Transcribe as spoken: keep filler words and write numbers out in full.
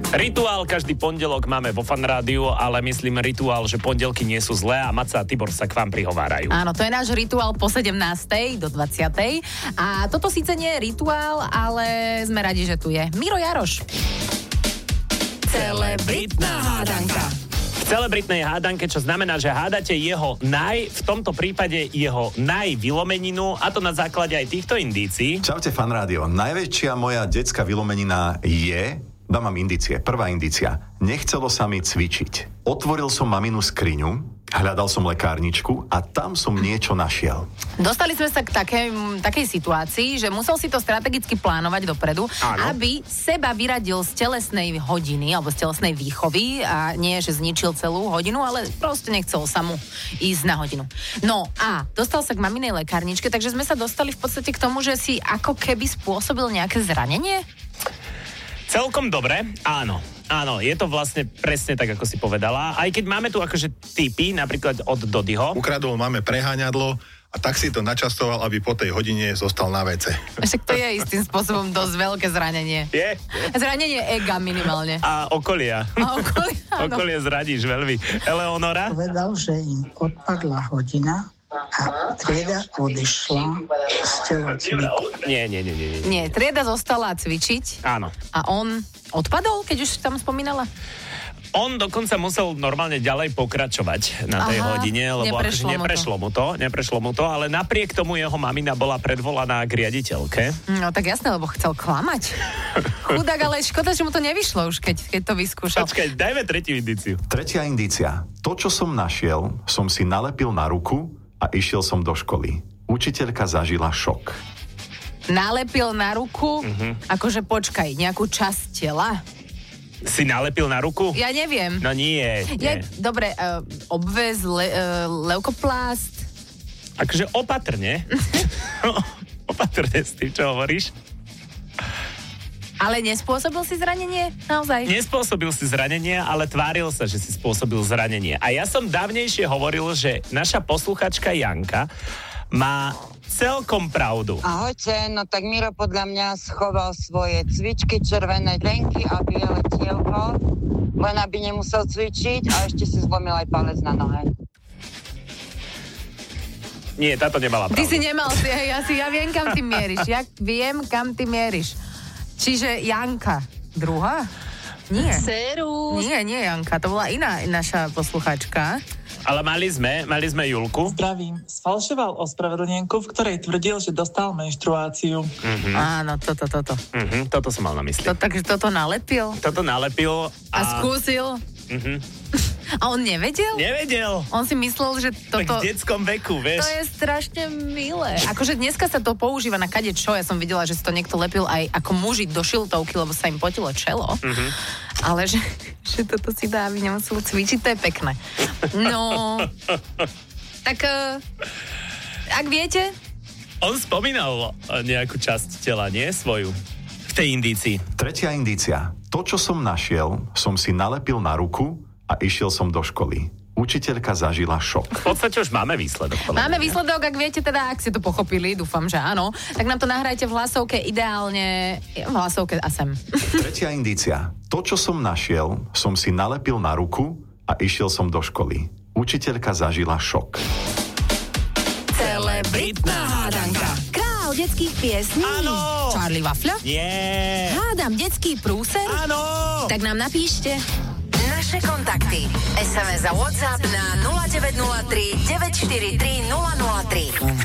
Rituál každý pondelok máme vo Fan Rádiu, ale myslím rituál, že pondelky nie sú zlé a Maca a Tibor sa k vám prihovárajú. Áno, to je náš rituál po sedemnástej do dvadsiatej A toto síce nie je rituál, ale sme radi, že tu je Miro Jaroš. Celebritná hádanka. V celebritnej hádanke, čo znamená, že hádate jeho naj, v tomto prípade jeho najvylomeninu, a to na základe aj týchto indícií. Čaute Fan Rádio. Najväčšia moja detská vylomenina je... Dám vám indície. Prvá indícia. Nechcelo sa mi cvičiť. Otvoril som maminu skriňu, hľadal som lekárničku a tam som niečo našiel. Dostali sme sa k takej, takej situácii, že musel si to strategicky plánovať dopredu, áno, aby seba vyradil z telesnej hodiny alebo z telesnej výchovy a nie, že zničil celú hodinu, ale proste nechcel sa mu ísť na hodinu. No a dostal sa k maminej lekárničke, takže sme sa dostali v podstate k tomu, že si ako keby spôsobil nejaké zranenie? Celkom dobre, áno. Áno, je to vlastne presne tak, ako si povedala. Aj keď máme tu akože tipy, napríklad od Dodyho. Ukradol máme preháňadlo a tak si to načastoval, aby po tej hodine zostal na véce. Však to je istým spôsobom dosť veľké zranenie. Je? Zranenie ega minimálne. A okolia. A okolia, áno. Okolie zradíš veľmi. Eleonora? Povedal, že im odpadla hodina a trieda odišla z telocviku. Nie, nie, nie, nie, nie. Nie, trieda zostala cvičiť. Áno. A on odpadol, keď už tam spomínala? On dokonca musel normálne ďalej pokračovať na tej Aha, hodine, lebo neprešlo, akože neprešlo mu to. Neprešlo mu to, ale napriek tomu jeho mamina bola predvolaná k riaditeľke. No tak jasné, lebo chcel klamať. Chudák, ale škoda, že mu to nevyšlo už, keď, keď to vyskúšal. Počkaj, dajme tretiu indíciu. Tretia indícia. To, čo som našiel, som si nalepil na ruku a išiel som do školy. Učiteľka zažila šok. Nalepil na ruku? Uh-huh. Akože počkaj, nejakú časť tela? Si nalepil na ruku? Ja neviem. No nie. Ja, nie. dobre, uh, obväz, le, uh, leukoplast. Akože opatrne. Opatrne s tým, čo hovoríš. Ale nespôsobil si zranenie? Naozaj? Nespôsobil si zranenie, ale tváril sa, že si spôsobil zranenie. A ja som dávnejšie hovoril, že naša posluchačka Janka má celkom pravdu. Ahojte, no tak Miro podľa mňa schoval svoje cvičky, červené trenky a biele tielko, len aby nemusel cvičiť a ešte si zlomil aj palec na nohe. Nie, táto nemala pravdu. Ty si nemal, ja, si, ja viem, kam ty mieriš. Ja viem, kam ty mieriš. Čiže Janka. Druhá? Nie. Serus. Nie, nie Janka, to bola iná naša posluchačka. Ale mali sme, mali sme Julku. Zdravím. Sfalšoval ospravedlnenku, v ktorej tvrdil, že dostal menštruáciu. Uh-huh. Áno, toto, toto. Uh-huh, toto som mal na mysli. To, takže toto nalepil? Toto nalepil. A, a skúsil? Uh-huh. A on nevedel? Nevedel. On si myslel, že toto... Tak v detskom veku, vieš. To je strašne milé. Akože dneska sa to používa na kadečo. Ja som videla, že si to niekto lepil aj ako muži do šiltovky, lebo sa im potilo čelo. Uh-huh. Ale že, že toto si dá, aby nemusel cvičiť, to je pekné. No, tak uh, ak viete... On spomínal nejakú časť tela, nie? Svoju. V tej indícii. Tretia indícia. To, čo som našiel, som si nalepil na ruku a išiel som do školy. Učiteľka zažila šok. V podstate už máme výsledok. Máme výsledok, ak viete teda, ak ste to pochopili, dúfam, že áno, tak nám to nahrajte v hlasovke, ideálne v hlasovke a sem. Tretia indícia. To, čo som našiel, som si nalepil na ruku a išiel som do školy. Učiteľka zažila šok. Celebritná hádanka. Král detských piesní. Áno. Charlie Wafľa. Nie. Hádam detský prúser. Áno. Tak nám napíšte naše kontakty. es em es a WhatsApp na nula deväť nula tri deväť štyri tri nula nula tri.